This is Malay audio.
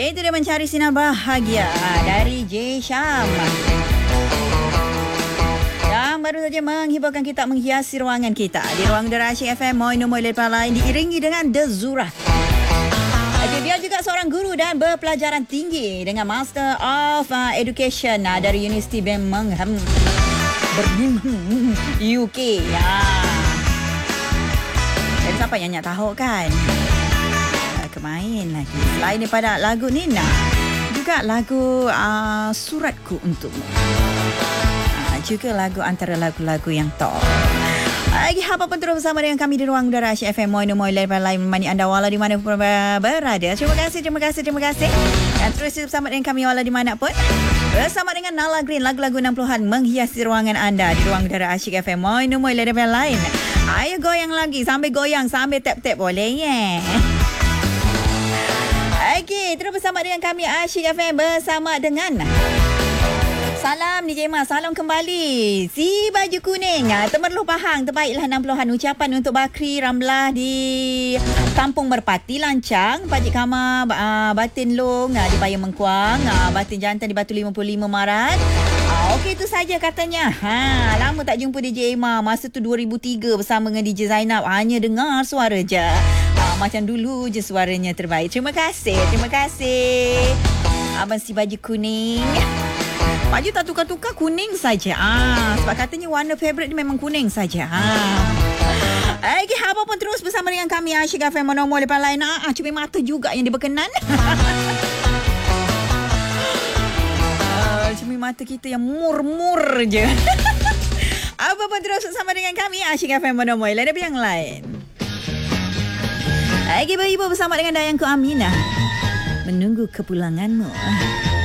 Itu dia Mencari Sinar Bahagia dari J Syam. Yang baru saja menghiburkan kita, menghiasi ruangan kita di ruang udara Asyik FM Moino Moile lain, diiringi dengan Dezura. Dia juga seorang guru dan berpelajaran tinggi dengan Master of Education dari Universiti Birmingham UK. Ya. Dan siapa yang nak tahu kan? Kemain lagi. Selain daripada lagu Nina, juga lagu Suratku Untukmu. Juga lagu antara lagu-lagu yang top. Lagi apa pun terus bersama dengan kami di ruang udara Asyik FM Moino Moile lain menemani anda walau di mana pun berada. Terima kasih. Dan terus bersama dengan kami walau di mana pun. Bersama dengan Nala Green, lagu-lagu 60-an menghiasi ruangan anda di ruang udara Asyik FM Moino Moile lain. Ayo goyang lagi, sambil goyang, sambil tap-tap boleh ya. Okey, terus bersama dengan kami Asyik FM bersama dengan Salam DJ Mas, salam kembali. Si baju kuning, Temerloh Pahang, terbaiklah 60-an. Ucapan untuk Bakri Ramlah di Kampung Merpati, Lancang, Pakcik Kama, Batin Long di Bayan Mengkuang, Batin Jantan di Batu 55 Marat. Okey, itu saja katanya. Lama tak jumpa DJ Emma. Masa tu 2003 bersama dengan DJ Zainab. Hanya dengar suara je. Macam dulu je suaranya terbaik. Terima kasih. Abang si baju kuning. Baju tak tukar-tukar, kuning saja. Sebab katanya warna favourite dia memang kuning saja. Okay, apa pun terus bersama dengan kami Asyik FM Monomol depan lain. Cumi mata juga yang diberkenan. Cumi mata kita yang mur-mur je. Apa pun terus bersama dengan kami Asyik FM Monomol. Ada yang lain. Okay, ibu bersama dengan Dayangku Aminah. Menunggu kepulanganmu.